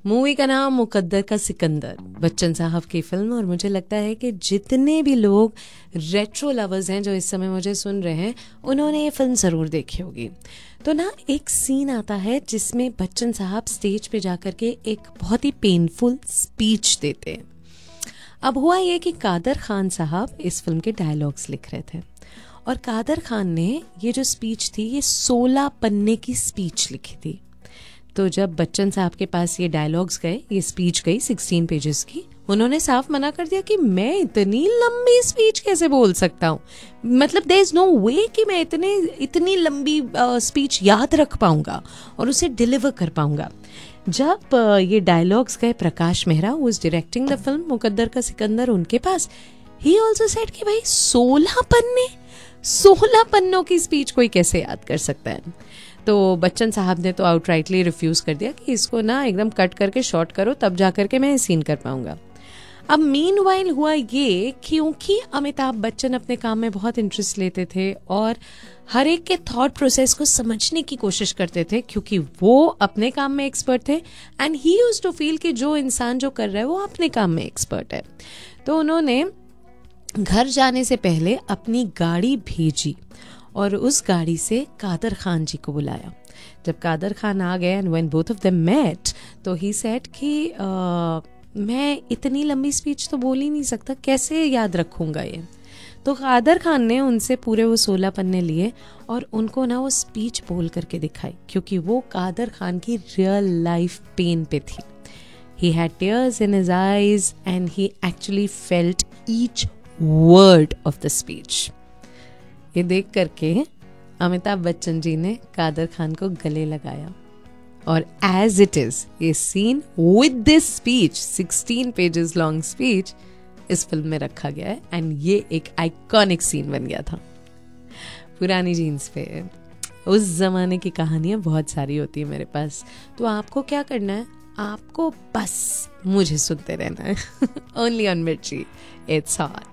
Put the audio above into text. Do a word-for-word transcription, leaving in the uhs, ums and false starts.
Movie का नाम मुकद्दर का सिकंदर, बच्चन साहब की फिल्म। और मुझे लगता है कि जितने भी लोग रेट्रो लवर्स हैं जो इस समय मुझे सुन रहे हैं, उन्होंने ये फिल्म ज़रूर देखी होगी। तो ना एक सीन आता है जिसमें बच्चन साहब स्टेज पे जाकर के एक बहुत ही पेनफुल स्पीच देते हैं। अब हुआ ये कि कादर खान साहब इस फिल्म के डायलॉग्स लिख रहे थे, और कादर खान ने ये जो स्पीच थी ये सोलह पन्ने की स्पीच लिखी थी। तो जब बच्चन साहब के पास ये डायलॉग्स गए, ये स्पीच गई सोलह पेजेस की, उन्होंने साफ मना कर दिया कि मैं इतनी लंबी स्पीच कैसे बोल सकता हूँ, मतलब देयर इज नो वे कि मैं इतने इतनी लंबी स्पीच याद रख पाऊंगा और उसे डिलीवर कर पाऊंगा। जब uh, ये डायलॉग्स गए Prakash Mehra, who is directing the film मुकद्दर का सिकंदर, उनके पास, ही ऑल्सो सेड कि भाई सोलह पन्ने सोलह पन्नों की स्पीच कोई कैसे याद कर सकता है। तो बच्चन साहब ने तो आउटराइटली रिफ्यूज कर दिया कि इसको ना एकदम कट करके शॉर्ट करो, तब जाकर के मैं सीन कर पाऊंगा। अब मीनवाइल हुआ ये, क्योंकि अमिताभ बच्चन अपने काम में बहुत इंटरेस्ट लेते थे और हर एक के थॉट प्रोसेस को समझने की कोशिश करते थे, क्योंकि वो अपने काम में एक्सपर्ट थे and he used to feel कि जो इंसान जो कर रहा है वो अपने काम में एक्सपर्ट है। तो उन्होंने घर जाने से पहले अपनी गाड़ी भेजी और उस गाड़ी से कादर खान जी को बुलाया। जब कादर खान आ गए and when both of them met, तो ही सेड कि आ, मैं इतनी लंबी स्पीच तो बोल ही नहीं सकता, कैसे याद रखूंगा ये। तो कादर खान ने उनसे पूरे वो सोलह पन्ने लिए और उनको ना वो स्पीच बोल करके दिखाई, क्योंकि वो कादर खान की रियल लाइफ पेन पे थी। He had tears in his eyes and he actually felt each word of the speech. ये देख करके अमिताभ बच्चन जी ने कादर खान को गले लगाया और एज इट इज ये सीन विद दिस स्पीच, सोलह पेजेस लॉन्ग स्पीच, इस फिल्म में रखा गया है एंड ये एक आइकॉनिक सीन बन गया था। पुरानी जीन्स पे उस जमाने की कहानियां बहुत सारी होती है मेरे पास, तो आपको क्या करना है, आपको बस मुझे सुनते रहना है। ओनली ऑन मिर्ची, इट्स हॉट।